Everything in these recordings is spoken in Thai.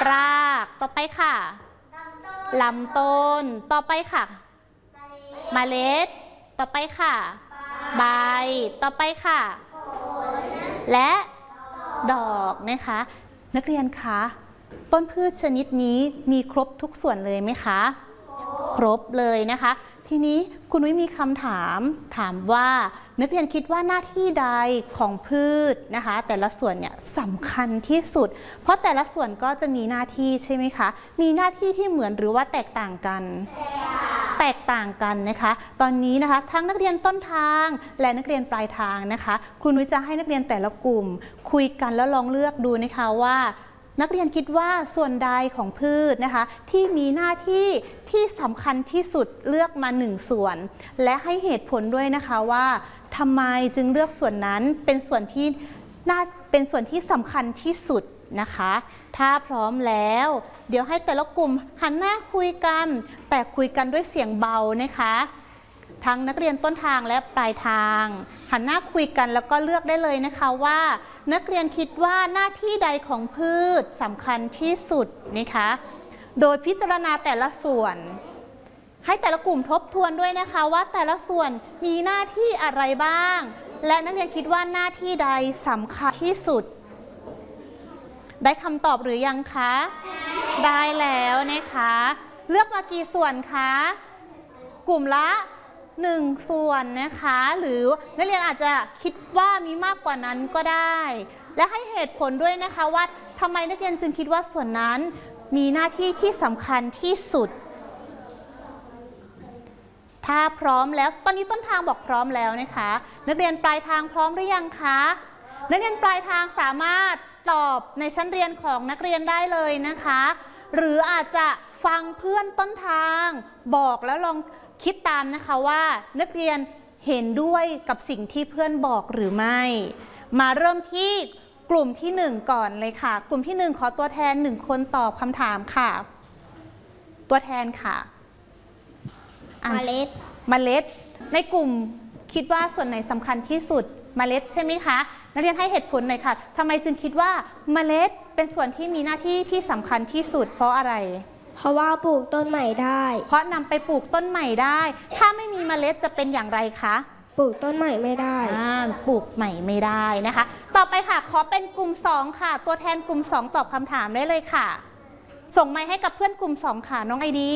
รากต่อไปค่ะลำต้นต่อไปค่ะเมล็ดต่อไปค่ะใบต่อไปค่ะและดอกนะคะนักเรียนคะต้นพืชชนิดนี้มีครบทุกส่วนเลยไหมคะครบเลยนะคะทีนี้คุณนุ้ยมีคำถามว่านักเรียนคิดว่าหน้าที่ใดของพืชนะคะแต่ละส่วนเนี่ยสำคัญที่สุดเพราะแต่ละส่วนก็จะมีหน้าที่ใช่ไหมคะมีหน้าที่ที่เหมือนหรือว่าแตกต่างกันแตกต่างกันนะคะตอนนี้นะคะทั้งนักเรียนต้นทางและนักเรียนปลายทางนะคะครูนุ้ยจะให้นักเรียนแต่ละกลุ่มคุยกันแล้วลองเลือกดูนะคะว่านักเรียนคิดว่าส่วนใดของพืชนะคะที่มีหน้าที่ที่สำคัญที่สุดเลือกมา1ส่วนและให้เหตุผลด้วยนะคะว่าทำไมจึงเลือกส่วนนั้นเป็นส่วนที่สำคัญที่สุดนะคะถ้าพร้อมแล้วเดี๋ยวให้แต่ละกลุ่มหันหน้าคุยกันแต่คุยกันด้วยเสียงเบานะคะทั้งนักเรียนต้นทางและปลายทางหันหน้าคุยกันแล้วก็เลือกได้เลยนะคะว่านักเรียนคิดว่าหน้าที่ใดของพืชสำคัญที่สุดนะคะโดยพิจารณาแต่ละส่วนให้แต่ละกลุ่มทบทวนด้วยนะคะว่าแต่ละส่วนมีหน้าที่อะไรบ้างและนักเรียนคิดว่าหน้าที่ใดสำคัญที่สุดได้คำตอบหรือยังคะได้แล้วนะคะเลือกมากี่ส่วนคะกลุ่มละ1ส่วนนะคะหรือนักเรียนอาจจะคิดว่ามีมากกว่านั้นก็ได้และให้เหตุผลด้วยนะคะว่าทำไมนักเรียนจึงคิดว่าส่วนนั้นมีหน้าที่ที่สำคัญที่สุดถ้าพร้อมแล้วตอนนี้ต้นทางบอกพร้อมแล้วนะคะนักเรียนปลายทางพร้อมหรือยังคะนักเรียนปลายทางสามารถตอบในชั้นเรียนของนักเรียนได้เลยนะคะหรืออาจจะฟังเพื่อนต้นทางบอกแล้วลองคิดตามนะคะว่านักเรียนเห็นด้วยกับสิ่งที่เพื่อนบอกหรือไม่มาเริ่มที่กลุ่มที่1ก่อนเลยค่ะกลุ่มที่1ขอตัวแทน1คนตอบคำถามค่ะตัวแทนค่ะเมล็ดในกลุ่มคิดว่าส่วนไหนสำคัญที่สุดเมล็ดใช่ไหมคะนักเรียนให้เหตุผลหน่อยค่ะทำไมจึงคิดว่าเมล็ดเป็นส่วนที่มีหน้าที่ที่สำคัญที่สุดเพราะอะไรเพราะว่าปลูกต้นใหม่ได้เพราะนำไปปลูกต้นใหม่ได้ถ้าไม่มีเมล็ดจะเป็นอย่างไรคะปลูกต้นใหม่ไม่ได้ปลูกใหม่ไม่ได้นะคะต่อไปค่ะขอเป็นกลุ่ม2ค่ะตัวแทนกลุ่ม2ตอบคำถามได้เลยค่ะส่งไมค์ให้กับเพื่อนกลุ่ม2ค่ะน้องไอดี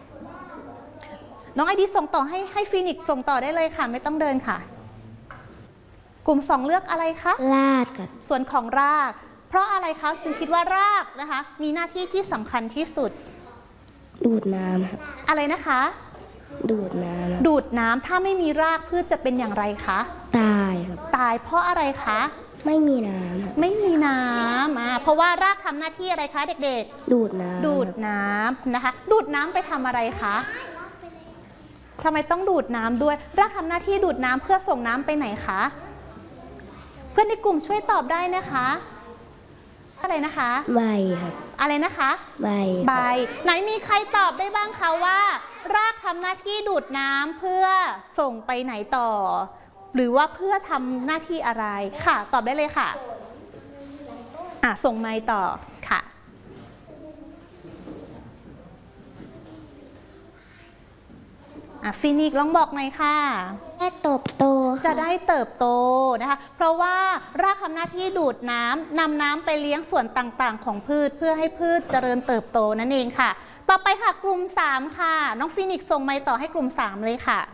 ส่งต่อให้ฟีนิกซ์ส่งต่อได้เลยค่ะไม่ต้องเดินค่ะกลุ่ม2เลือกอะไรคะรากค่ะส่วนของรากเพราะอะไรคะจึงคิดว่ารากนะคะมีหน้าที่ที่สำคัญที่สุดดูดน้ำครับอะไรนะคะดูดน้ำถ้าไม่มีรากพืชจะเป็นอย่างไรคะตายครับตายเพราะอะไรคะไม่มีน้ำไม่มีน้ำเพราะว่ารากทำหน้าที่อะไรคะเด็กๆดูดน้ำนะคะดูดน้ำไปทำอะไรคะทำไมต้องดูดน้ำด้วยรากทำหน้าที่ดูดน้ำเพื่อส่งน้ำไปไหนคะเพื่อนในกลุ่มช่วยตอบได้นะคะอะไรนะคะใบครับอะไรนะคะใบไหนมีใครตอบได้บ้างคะว่ารากทำหน้าที่ดูดน้ำเพื่อส่งไปไหนต่อหรือว่าเพื่อทำหน้าที่อะไรค่ะตอบได้เลยค่ะส่งไมค์ต่อค่ะฟินิกซ์ลองบอกหน่อยค่ะได้เติบโตจะได้เติบโตนะคะเพราะว่ารากทำหน้าที่ดูดน้ำนำน้ำไปเลี้ยงส่วนต่างๆของพืชเพื่อให้พืชเจริญเติบโตนั่นเองค่ะต่อไปค่ะกลุ่ม3ค่ะน้องฟินิกซ์ส่งไมค์ต่อให้กลุ่ม3เลยค่ะ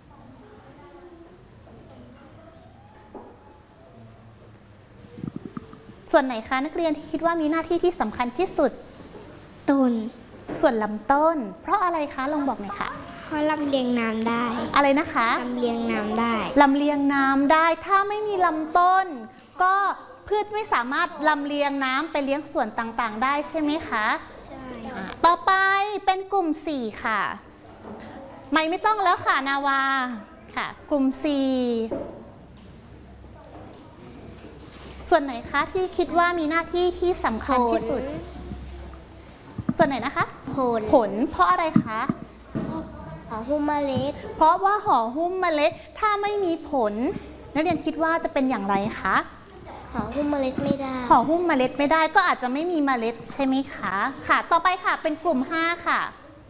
ส่วนไหนคะนักเรียนที่คิดว่ามีหน้าที่ที่สำคัญที่สุดต้นส่วนลำต้นเพราะอะไรคะลองบอกหน่อยค่ะเพราะลำเลียงน้ำได้อะไรนะคะลำเลียงน้ำได้ถ้าไม่มีลำต้นก็พืชไม่สามารถลำเลียงน้ำไปเลี้ยงส่วนต่างๆได้ใช่ไหมคะใช่ต่อไปเป็นกลุ่ม4ค่ะไม่ต้องแล้วค่ะนาวาค่ะกลุ่ม4ส่วนไหนคะที่คิดว่ามีหน้าที่ที่สำคัญที่สุดส่วนไหนนะคะผลเพราะอะไรคะห่อหุ้มเมล็ดเพราะว่าห่อหุ้มเมล็ดถ้าไม่มีผลนักเรียนคิดว่าจะเป็นอย่างไรคะห่อหุ้มเมล็ดไม่ได้ห่อหุ้มเมล็ดไม่ได้ก็อาจจะไม่มีเมล็ดใช่ไหมคะค่ะต่อไปค่ะเป็นกลุ่ม5ค่ะ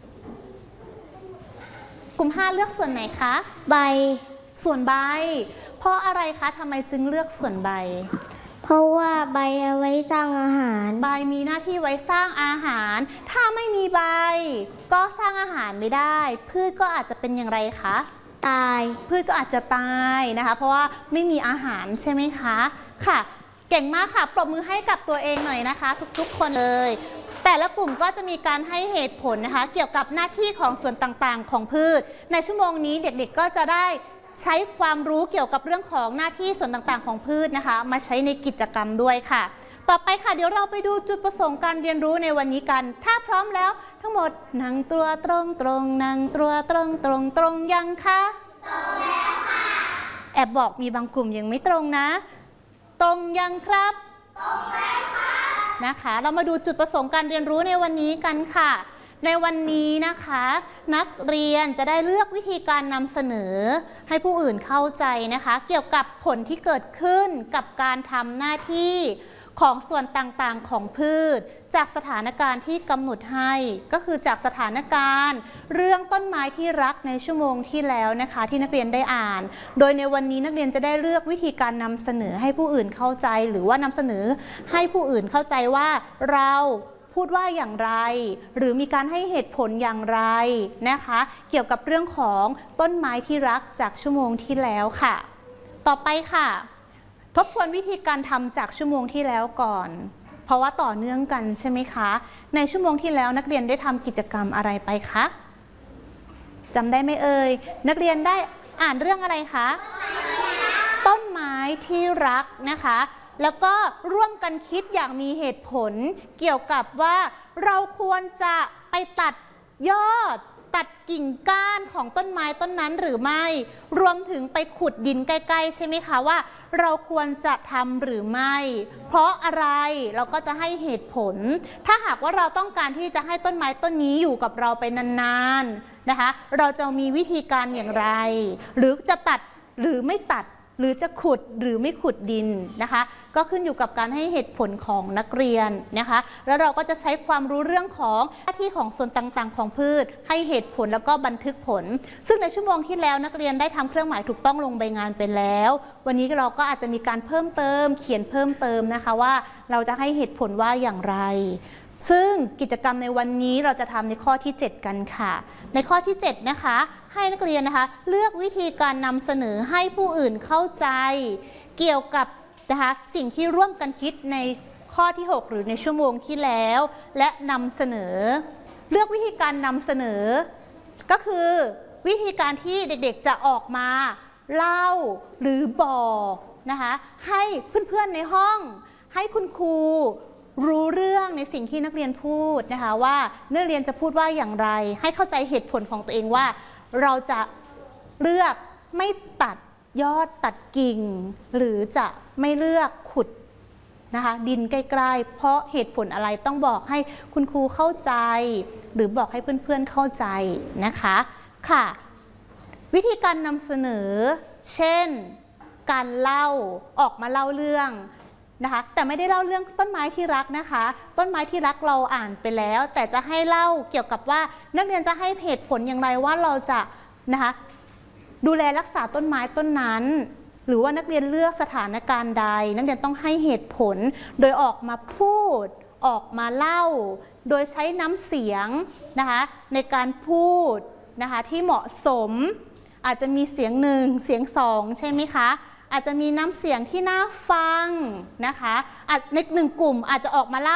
กลุ่ม5เลือกส่วนไหนคะใบส่วนใบเพราะอะไรคะทำไมจึงเลือกส่วนใบเพราะว่าใบเอาไว้สร้างอาหารใบมีหน้าที่ไว้สร้างอาหารถ้าไม่มีใบก็สร้างอาหารไม่ได้พืชก็อาจจะเป็นอย่างไรคะตายพืชก็อาจจะตายนะคะเพราะว่าไม่มีอาหารใช่ไหมคะค่ะเก่งมากค่ะปรบมือให้กับตัวเองหน่อยนะคะทุกๆคนเลยแต่ละกลุ่มก็จะมีการให้เหตุผลนะคะเกี่ยวกับหน้าที่ของส่วนต่างๆของพืชในชั่วโมงนี้เด็กๆก็จะได้ใช้ความรู้เกี่ยวกับเรื่องของหน้าที่ส่วนต่างๆของพืชนะคะมาใช้ในกิจกรรมด้วยค่ะต่อไปค่ะเดี๋ยวเราไปดูจุดประสงค์การเรียนรู้ในวันนี้กันถ้าพร้อมแล้วทั้งหมดนั่งตัวตรงๆนั่งตัวตรงๆยังคะตรงแล้วค่ะแอบบอกมีบางกลุ่มยังไม่ตรงนะตรงยังครับตรงแล้วค่ะนะคะเรามาดูจุดประสงค์การเรียนรู้ในวันนี้กันค่ะในวันนี้นะคะนักเรียนจะได้เลือกวิธีการนำเสนอให้ผู้อื่นเข้าใจนะคะเกี่ยวกับผลที่เกิดขึ้นกับการทำหน้าที่ของส่วนต่างๆของพืชจากสถานการณ์ที่กำหนดให้ก็คือจากสถานการณ์เรื่องต้นไม้ที่รักในชั่วโมงที่แล้วนะคะที่นักเรียนได้อ่านโดยในวันนี้นักเรียนจะได้เลือกวิธีการนำเสนอให้ผู้อื่นเข้าใจหรือว่านำเสนอให้ผู้อื่นเข้าใจว่าเราพูดว่าอย่างไรหรือมีการให้เหตุผลอย่างไรนะคะเกี่ยวกับเรื่องของต้นไม้ที่รักจากชั่วโมงที่แล้วค่ะต่อไปค่ะทบทวนวิธีการทำจากชั่วโมงที่แล้วก่อนเพราะว่าต่อเนื่องกันใช่ไหมคะในชั่วโมงที่แล้วนักเรียนได้ทำกิจกรรมอะไรไปคะจำได้ไหมเอ่ยนักเรียนได้อ่านเรื่องอะไรคะต้นไม้ที่รักนะคะแล้วก็ร่วมกันคิดอย่างมีเหตุผลเกี่ยวกับว่าเราควรจะไปตัดยอดตัดกิ่งก้านของต้นไม้ต้นนั้นหรือไม่รวมถึงไปขุดดินใกล้ๆใช่ไหมคะว่าเราควรจะทำหรือไม่เพราะอะไรเราก็จะให้เหตุผลถ้าหากว่าเราต้องการที่จะให้ต้นไม้ต้นนี้อยู่กับเราไปนานๆนะคะเราจะมีวิธีการอย่างไรหรือจะตัดหรือไม่ตัดหรือจะขุดหรือไม่ขุดดินนะคะก็ขึ้นอยู่กับการให้เหตุผลของนักเรียนนะคะแล้วเราก็จะใช้ความรู้เรื่องของหน้าที่ของส่วนต่างๆของพืชให้เหตุผลแล้วก็บันทึกผลซึ่งในชั่วโมงที่แล้วนักเรียนได้ทำเครื่องหมายถูกต้องลงใบงานไปแล้ววันนี้เราก็อาจจะมีการเพิ่มเติมเขียนเพิ่มเติมนะคะว่าเราจะให้เหตุผลว่าอย่างไรซึ่งกิจกรรมในวันนี้เราจะทำในข้อที่7กันค่ะในข้อที่7นะคะให้นักเรียนนะคะเลือกวิธีการนำเสนอให้ผู้อื่นเข้าใจเกี่ยวกับนะคะสิ่งที่ร่วมกันคิดในข้อที่6หรือในชั่วโมงที่แล้วและนำเสนอเลือกวิธีการนำเสนอก็คือวิธีการที่เด็กๆจะออกมาเล่าหรือบอกนะคะให้เพื่อนๆในห้องให้คุณครูรู้เรื่องในสิ่งที่นักเรียนพูดนะคะว่านักเรียนจะพูดว่าอย่างไรให้เข้าใจเหตุผลของตัวเองว่าเราจะเลือกไม่ตัดยอดตัดกิ่งหรือจะไม่เลือกขุดนะคะดินใกล้ๆเพราะเหตุผลอะไรต้องบอกให้คุณครูเข้าใจหรือบอกให้เพื่อนๆเข้าใจนะคะค่ะวิธีการนำเสนอเช่นการเล่าออกมาเล่าเรื่องนะคะแต่ไม่ได้เล่าเรื่องต้นไม้ที่รักนะคะต้นไม้ที่รักเราอ่านไปแล้วแต่จะให้เล่าเกี่ยวกับว่านักเรียนจะให้เหตุผลอย่างไรว่าเราจะนะคะดูแลรักษาต้นไม้ต้นนั้นหรือว่านักเรียนเลือกสถานการณ์ใดนักเรียนต้องให้เหตุผลโดยออกมาพูดออกมาเล่าโดยใช้น้ำเสียงนะคะในการพูดนะคะที่เหมาะสมอาจจะมีเสียง1เสียง2ใช่ไหมคะอาจจะมีน้ำเสียงที่น่าฟังนะคะใน1กลุ่มอาจจะออกมาเล่า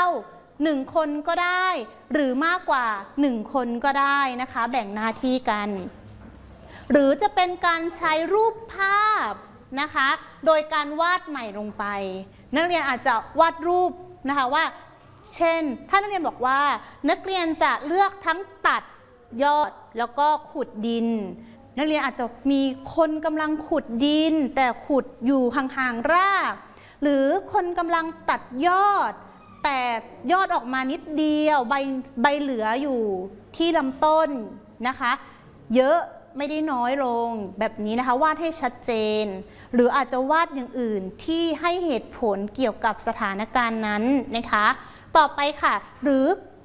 1คนก็ได้หรือมากกว่า1คนก็ได้นะคะแบ่งหน้าที่กันหรือจะเป็นการใช้รูปภาพนะคะโดยการวาดใหม่ลงไปนักเรียนอาจจะวาดรูปนะคะว่าเช่นถ้านักเรียนบอกว่านักเรียนจะเลือกทั้งตัดยอดแล้วก็ขุดดินนักเรียนอาจจะมีคนกำลังขุดดินแต่ขุดอยู่ห่างๆรากหรือคนกำลังตัดยอดแต่ยอดออกมานิดเดียวใบเหลืออยู่ที่ลำต้นนะคะเยอะไม่ได้น้อยลงแบบนี้นะคะวาดให้ชัดเจนหรืออาจจะวาดอย่างอื่นที่ให้เหตุผลเกี่ยวกับสถานการณ์นั้นนะคะต่อไปค่ะหรือ